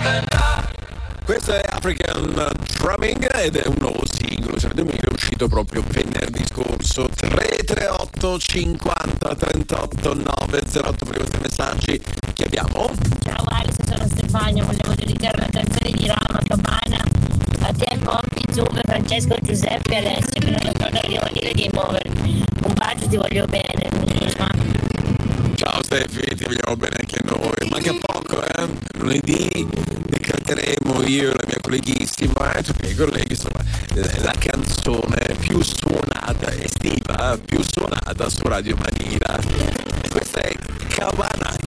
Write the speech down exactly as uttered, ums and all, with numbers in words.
Questo è African Drumming ed è un nuovo singolo, cioè è uscito proprio venerdì scorso. Tre tre otto cinquanta trentotto novecentotto per i vostri messaggi. Chi abbiamo? Ciao Alex, sono Stefania, volevo dedicare una canzone di Rama Cabana a te, Monti, Zume, Francesco, Giuseppe e Alessia, che non ricordo di venire di muovermi. Un bacio, ti voglio bene. Ciao Stefi, ti vogliamo bene anche noi. Manca poco, eh? Lunedì decreteremo io e la mia colleghissima e tutti i miei colleghi, insomma, la canzone più suonata estiva, più suonata su Radio Manila. Questa è Cabana.